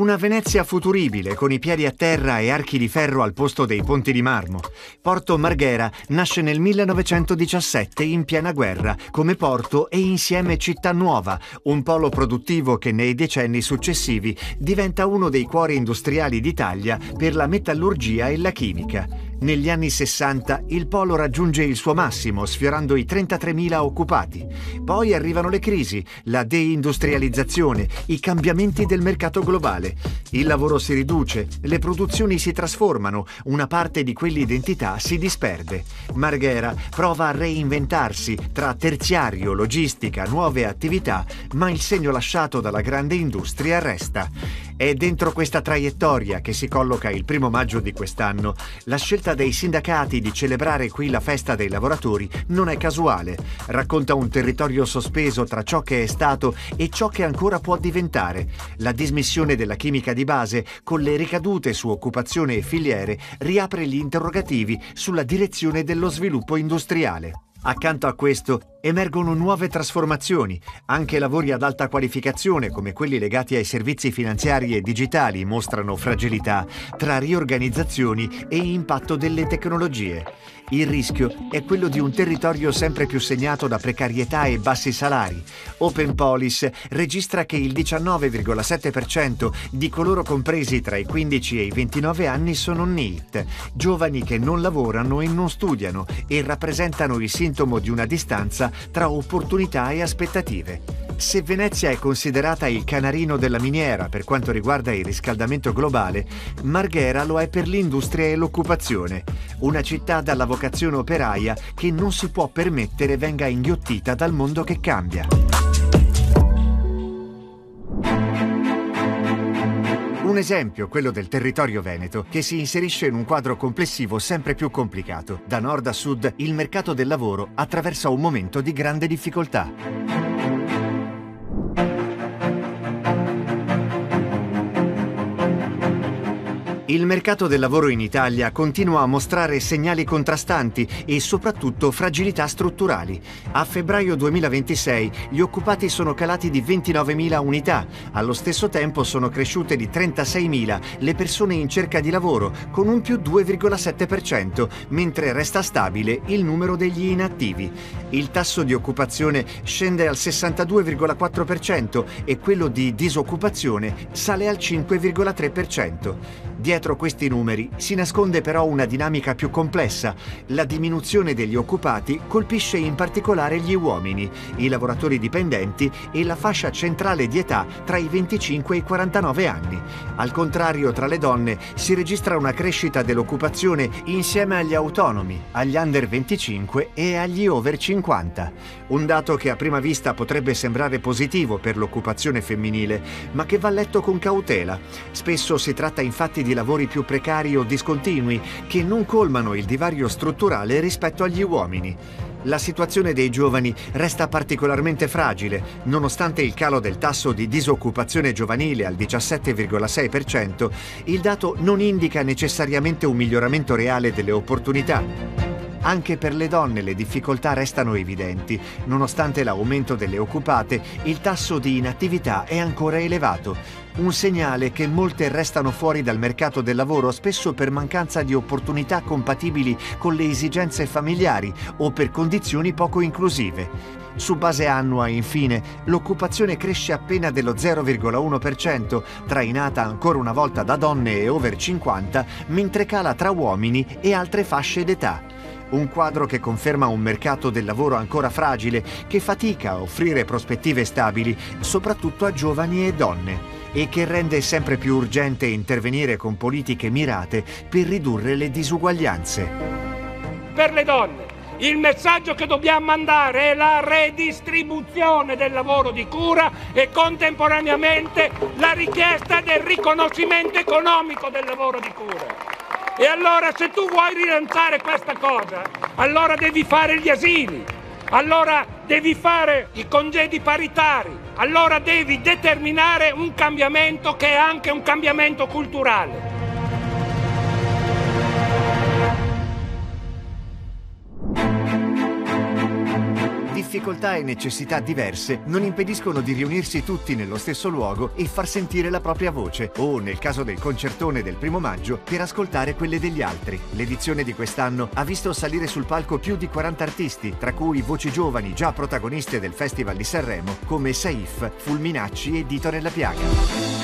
Una Venezia futuribile, con i piedi a terra e archi di ferro al posto dei ponti di marmo. Porto Marghera nasce nel 1917 in piena guerra, come porto e insieme città nuova, un polo produttivo che nei decenni successivi diventa uno dei cuori industriali d'Italia per la metallurgia e la chimica. Negli anni 60 il polo raggiunge il suo massimo, sfiorando i 33.000 occupati. Poi arrivano le crisi, la deindustrializzazione, i cambiamenti del mercato globale. Il lavoro si riduce, le produzioni si trasformano, una parte di quell'identità si disperde. Marghera prova a reinventarsi tra terziario, logistica, nuove attività, ma il segno lasciato dalla grande industria resta. È dentro questa traiettoria che si colloca il 1° maggio di quest'anno. La scelta dei sindacati di celebrare qui la festa dei lavoratori non è casuale. Racconta un territorio sospeso tra ciò che è stato e ciò che ancora può diventare. La dismissione della chimica di base, con le ricadute su occupazione e filiere, riapre gli interrogativi sulla direzione dello sviluppo industriale. Accanto a questo emergono nuove trasformazioni, anche lavori ad alta qualificazione come quelli legati ai servizi finanziari e digitali mostrano fragilità tra riorganizzazioni e impatto delle tecnologie. Il rischio è quello di un territorio sempre più segnato da precarietà e bassi salari. Open Police registra che il 19,7% di coloro compresi tra i 15 e i 29 anni sono NEET, giovani che non lavorano e non studiano e rappresentano il sintomo di una distanza tra opportunità e aspettative. Se Venezia è considerata il canarino della miniera per quanto riguarda il riscaldamento globale, Marghera lo è per l'industria e l'occupazione. Una città dalla vocazione operaia che non si può permettere venga inghiottita dal mondo che cambia. Un esempio, quello del territorio veneto, che si inserisce in un quadro complessivo sempre più complicato. Da nord a sud, il mercato del lavoro attraversa un momento di grande difficoltà. Il mercato del lavoro in Italia continua a mostrare segnali contrastanti e soprattutto fragilità strutturali. A febbraio 2026 gli occupati sono calati di 29.000 unità, allo stesso tempo sono cresciute di 36.000 le persone in cerca di lavoro, con un più 2,7%, mentre resta stabile il numero degli inattivi. Il tasso di occupazione scende al 62,4% e quello di disoccupazione sale al 5,3%. Dietro questi numeri si nasconde però una dinamica più complessa. La diminuzione degli occupati colpisce in particolare gli uomini, i lavoratori dipendenti e la fascia centrale di età tra i 25 e i 49 anni. Al contrario, tra le donne si registra una crescita dell'occupazione insieme agli autonomi, agli under 25 e agli over 50. Un dato che a prima vista potrebbe sembrare positivo per l'occupazione femminile, ma che va letto con cautela. Spesso si tratta infatti di lavori più precari o discontinui che non colmano il divario strutturale rispetto agli uomini. La situazione dei giovani resta particolarmente fragile, nonostante il calo del tasso di disoccupazione giovanile al 17,6%, il dato non indica necessariamente un miglioramento reale delle opportunità. Anche per le donne le difficoltà restano evidenti. Nonostante l'aumento delle occupate, il tasso di inattività è ancora elevato. Un segnale che molte restano fuori dal mercato del lavoro spesso per mancanza di opportunità compatibili con le esigenze familiari o per condizioni poco inclusive. Su base annua, infine, l'occupazione cresce appena dello 0,1%, trainata ancora una volta da donne e over 50, mentre cala tra uomini e altre fasce d'età. Un quadro che conferma un mercato del lavoro ancora fragile, che fatica a offrire prospettive stabili, soprattutto a giovani e donne, e che rende sempre più urgente intervenire con politiche mirate per ridurre le disuguaglianze. Per le donne, il messaggio che dobbiamo mandare è la redistribuzione del lavoro di cura e contemporaneamente la richiesta del riconoscimento economico del lavoro di cura. E allora, se tu vuoi rilanciare questa cosa, allora devi fare gli asili, allora devi fare i congedi paritari, allora devi determinare un cambiamento che è anche un cambiamento culturale. Difficoltà e necessità diverse non impediscono di riunirsi tutti nello stesso luogo e far sentire la propria voce, o, nel caso del concertone del 1° maggio, per ascoltare quelle degli altri. L'edizione di quest'anno ha visto salire sul palco più di 40 artisti, tra cui voci giovani già protagoniste del Festival di Sanremo, come Saif, Fulminacci e Dito Nella Piaga.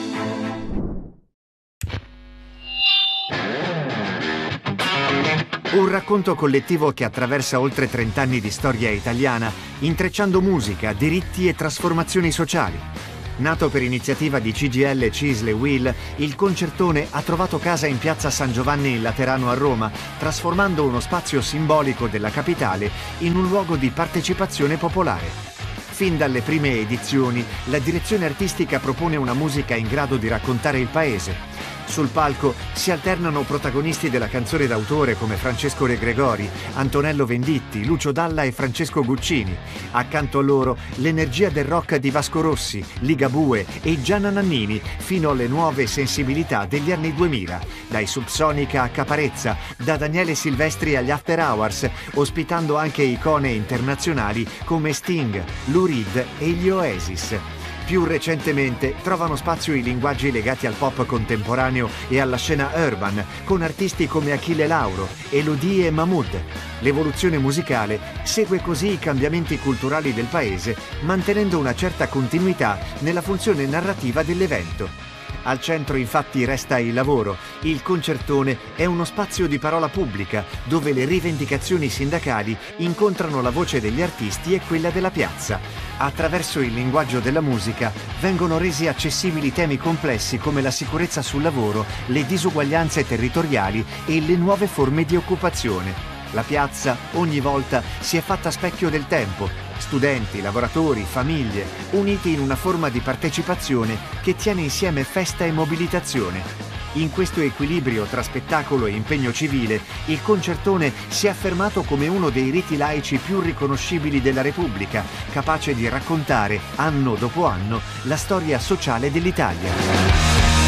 Un racconto collettivo che attraversa oltre 30 anni di storia italiana, intrecciando musica, diritti e trasformazioni sociali. Nato per iniziativa di CGIL, CISL e UIL, il concertone ha trovato casa in piazza San Giovanni in Laterano a Roma, trasformando uno spazio simbolico della capitale in un luogo di partecipazione popolare. Fin dalle prime edizioni, la direzione artistica propone una musica in grado di raccontare il paese. Sul palco si alternano protagonisti della canzone d'autore come Francesco De Gregori, Antonello Venditti, Lucio Dalla e Francesco Guccini. Accanto a loro l'energia del rock di Vasco Rossi, Ligabue e Gianna Nannini, fino alle nuove sensibilità degli anni 2000, dai Subsonica a Caparezza, da Daniele Silvestri agli After Hours, ospitando anche icone internazionali come Sting, Lou Reed e gli Oasis. Più recentemente trovano spazio i linguaggi legati al pop contemporaneo e alla scena urban, con artisti come Achille Lauro, Elodie e Mahmood. L'evoluzione musicale segue così i cambiamenti culturali del paese, mantenendo una certa continuità nella funzione narrativa dell'evento. Al centro infatti resta il lavoro. Il concertone è uno spazio di parola pubblica dove le rivendicazioni sindacali incontrano la voce degli artisti e quella della piazza. Attraverso il linguaggio della musica vengono resi accessibili temi complessi come la sicurezza sul lavoro, le disuguaglianze territoriali e le nuove forme di occupazione. La piazza ogni volta si è fatta specchio del tempo. Studenti, lavoratori, famiglie, uniti in una forma di partecipazione che tiene insieme festa e mobilitazione. In questo equilibrio tra spettacolo e impegno civile, il concertone si è affermato come uno dei riti laici più riconoscibili della Repubblica, capace di raccontare, anno dopo anno, la storia sociale dell'Italia.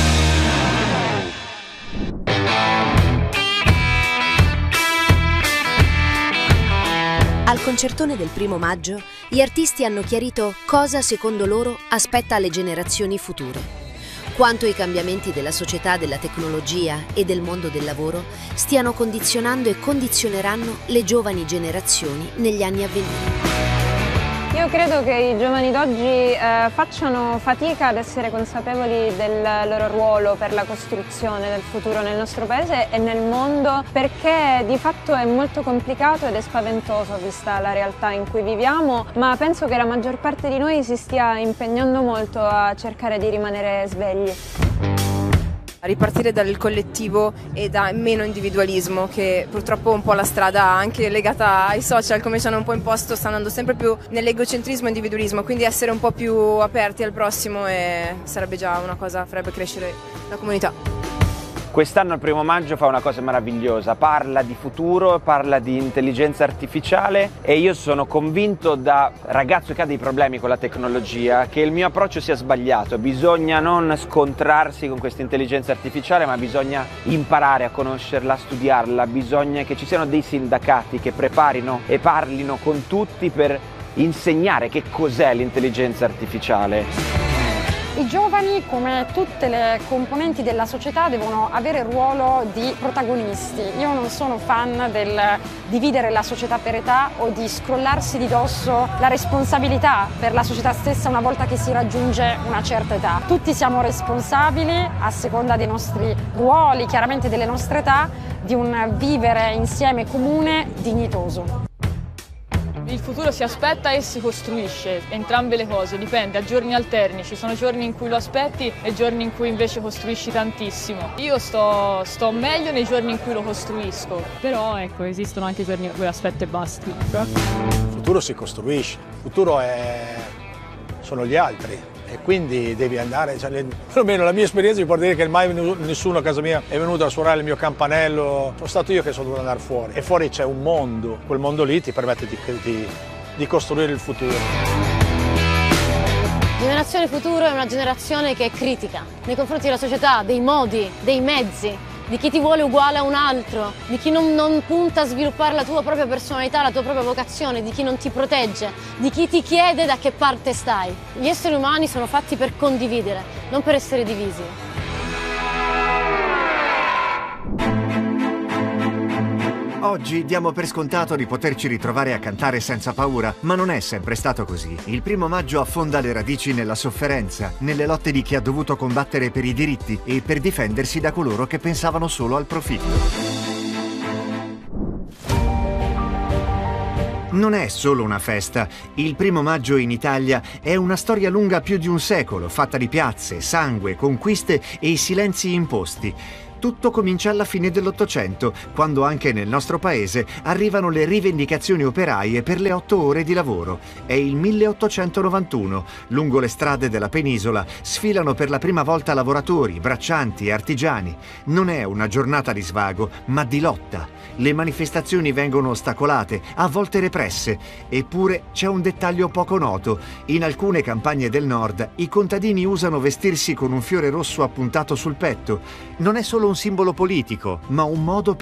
Al concertone del 1° maggio, gli artisti hanno chiarito cosa, secondo loro, aspetta alle generazioni future. Quanto i cambiamenti della società, della tecnologia e del mondo del lavoro stiano condizionando e condizioneranno le giovani generazioni negli anni a venire. Io credo che i giovani d'oggi facciano fatica ad essere consapevoli del loro ruolo per la costruzione del futuro nel nostro paese e nel mondo, perché di fatto è molto complicato ed è spaventoso vista la realtà in cui viviamo, ma penso che la maggior parte di noi si stia impegnando molto a cercare di rimanere svegli. A ripartire dal collettivo e da meno individualismo, che purtroppo un po' la strada anche legata ai social, come ci hanno un po' imposto, sta andando sempre più nell'egocentrismo e individualismo, quindi essere un po' più aperti al prossimo sarebbe già una cosa, farebbe crescere la comunità. Quest'anno il 1° maggio fa una cosa meravigliosa, parla di futuro, parla di intelligenza artificiale e io sono convinto da ragazzo che ha dei problemi con la tecnologia che il mio approccio sia sbagliato. Bisogna non scontrarsi con questa intelligenza artificiale, ma bisogna imparare a conoscerla, a studiarla, bisogna che ci siano dei sindacati che preparino e parlino con tutti per insegnare che cos'è l'intelligenza artificiale. I giovani, come tutte le componenti della società, devono avere il ruolo di protagonisti. Io non sono fan del dividere la società per età o di scrollarsi di dosso la responsabilità per la società stessa una volta che si raggiunge una certa età. Tutti siamo responsabili, a seconda dei nostri ruoli, chiaramente delle nostre età, di un vivere insieme comune dignitoso. Il futuro si aspetta e si costruisce, entrambe le cose, dipende, a giorni alterni, ci sono giorni in cui lo aspetti e giorni in cui invece costruisci tantissimo. Io sto meglio nei giorni in cui lo costruisco. Però ecco, esistono anche giorni in cui aspetto e basti. Il futuro si costruisce, il futuro sono gli altri. E quindi devi andare, perlomeno la mia esperienza mi può dire che mai nessuno a casa mia è venuto a suonare il mio campanello, sono stato io che sono dovuto andare fuori. E fuori c'è un mondo, quel mondo lì ti permette di costruire il futuro. La generazione futuro è una generazione che è critica nei confronti della società, dei modi, dei mezzi di chi ti vuole uguale a un altro, di chi non punta a sviluppare la tua propria personalità, la tua propria vocazione, di chi non ti protegge, di chi ti chiede da che parte stai. Gli esseri umani sono fatti per condividere, non per essere divisi. Oggi diamo per scontato di poterci ritrovare a cantare senza paura, ma non è sempre stato così. Il 1° maggio affonda le radici nella sofferenza, nelle lotte di chi ha dovuto combattere per i diritti e per difendersi da coloro che pensavano solo al profitto. Non è solo una festa. Il 1° maggio in Italia è una storia lunga più di un secolo, fatta di piazze, sangue, conquiste e silenzi imposti. Tutto comincia alla fine dell'Ottocento, quando anche nel nostro paese arrivano le rivendicazioni operaie per le 8 ore di lavoro. È il 1891. Lungo le strade della penisola sfilano per la prima volta lavoratori, braccianti e artigiani. Non è una giornata di svago, ma di lotta. Le manifestazioni vengono ostacolate, a volte represse. Eppure c'è un dettaglio poco noto. In alcune campagne del nord i contadini usano vestirsi con un fiore rosso appuntato sul petto. Non è solo un simbolo politico, ma un modo per